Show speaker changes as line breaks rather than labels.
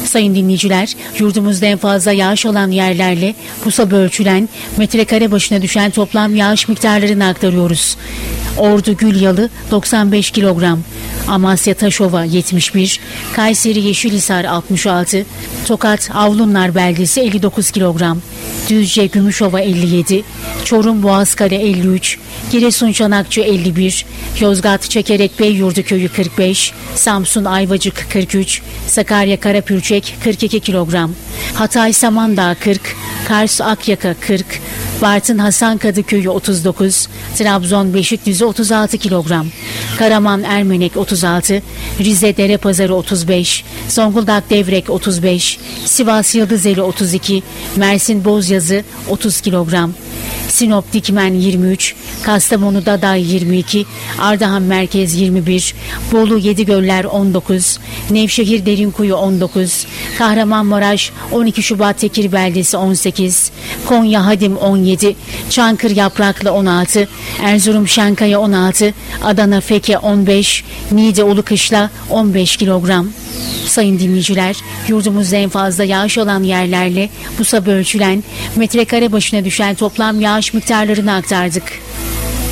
Sayın dinleyiciler, yurdumuzda en fazla yağış alan yerlerle pusula ölçülen, metrekare başına düşen toplam yağış miktarlarını aktarıyoruz. Ordu Gülyalı 95 kilogram, Amasya Taşova 71, Kayseri Yeşilhisar 66, Tokat Avlunlar Beldesi 59 kilogram, Düzce Gümüşova 57, Çorum Boğazkale 53, Giresun Çanakçı 51, Yozgat Çekerek Beyyurdu Köyü 45, Samsun Ayvacık 43, Sakarya Karapürçek 42 kilogram, Hatay Samandağ 40, Kars Akyaka 40, Bartın Hasan Kadıköy'ü 39, Trabzon Beşikdüzü 36 kilogram, Karaman Ermenek 36, Rize Derepazarı 35, Zonguldak Devrek 35, Sivas Yıldızeli 32, Mersin Bozyazı 30 kilogram, Sinop Dikmen 23, Kastamonu Daday 22, Ardahan Merkez 21, Bolu Yedigöller 19, Nevşehir Derinkuyu 19, Kahramanmaraş 12 Şubat Tekir Beldesi 18, Konya Hadim 17, Çankır Yapraklı 16, Erzurum Şenkaya 16, Adana Feke 15, Niğde Ulukışla 15 kilogram. Sayın dinleyiciler, yurdumuzda en fazla yağış alan yerlerle pusula ölçülen, metrekare başına düşen toplam yağış miktarlarını aktardık.